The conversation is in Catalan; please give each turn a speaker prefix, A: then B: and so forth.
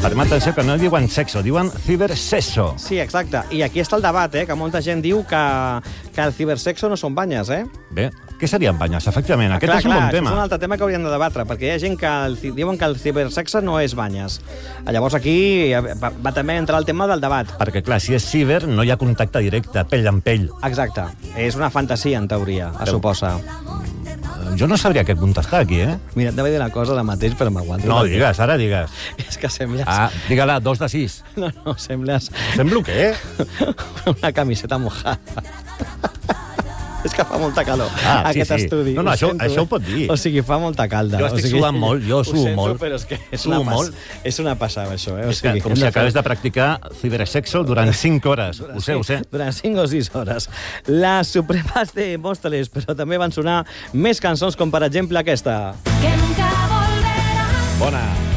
A: Farem atenció que no diuen sexo, diuen cibersexo.
B: Sí, exacte. I aquí està el debat, que molta gent diu que el cibersexo no són banyes,
A: Bé, què serien banyes? Efectivament, aquest és un bon tema.
B: És un altre tema que hauríem de debatre, perquè hi ha gent que diuen que el cibersexe no és banyes. Llavors aquí va també entrar el tema del debat.
A: Perquè, clar, si és ciber, no hi ha contacte directe, pell amb pell.
B: Exacte. És una fantasia, en teoria, es suposa.
A: Jo no sabria què contestar aquí,
B: Mira, et vaig dir una cosa ara mateix, però m'aguanto.
A: No, digues, ara digues.
B: És que sembles...
A: Digue-la, 2 de 6.
B: No, sembles...
A: Semblo què?
B: Una camiseta mojada. És que fa molta calor, aquest estudi.
A: No, això ho pot dir.
B: O sigui, fa molta calda.
A: Jo estic sudant molt, jo suo molt.
B: Però és que és una passada, això.
A: És que com si acabés de practicar cibersexo durant 5 hores. Ho sé.
B: Durant 5 o 6 hores. Les Supremes de Móstoles, però també van sonar més cançons, com per exemple aquesta.
C: Que nunca volverá.
A: Bona.